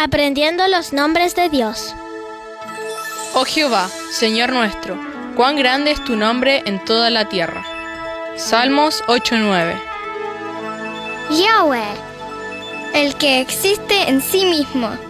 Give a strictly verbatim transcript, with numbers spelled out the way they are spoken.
aprendiendo los nombres de Dios. Oh Jehová, Señor nuestro, cuán grande es tu nombre en toda la tierra. Salmos ocho nueve. Yahweh, el que existe en sí mismo,